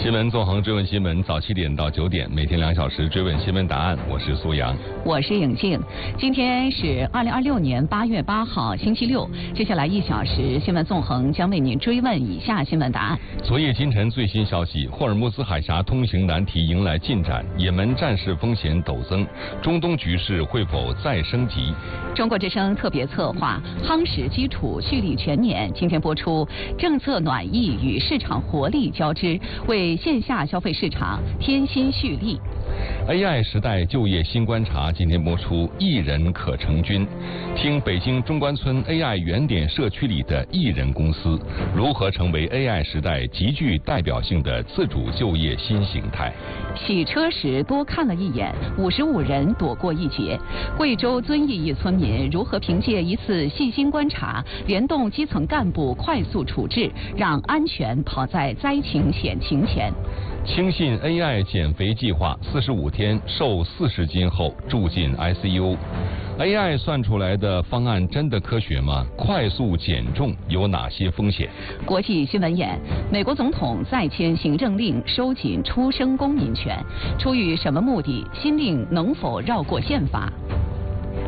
新闻纵横追问新闻，早7点到9点，每天2小时追问新闻答案。我是苏阳， 我是颖静。今天是2026年8月8号，星期六。接下来1小时，新闻纵横将为您追问以下新闻答案。 昨夜今晨最新消息：霍尔木兹海峡通行难题迎来进展，也门战事风险陡增，中东局势会否再升级？ 中国之声特别策划夯实基础，蓄力全年。今天播出政策暖意与市场活力交织，为线下消费市场添新蓄力。 AI 时代就业新观察，今天播出一人可成军。听北京中关村 AI 原点社区里的艺人公司如何成为 AI 时代极具代表性的自主就业新形态。 洗车时多看了一眼，55人躲过一劫。贵州遵义一村民如何凭借一次细心观察，联动基层干部快速处置，让安全跑在灾情险情前。 轻信 AI 减肥计划，45天瘦40斤后住进 ICU。AI 算出来的方案真的科学吗？快速减重有哪些风险？ 国际新闻眼：美国总统再签行政令收紧出生公民权，出于什么目的？新令能否绕过宪法？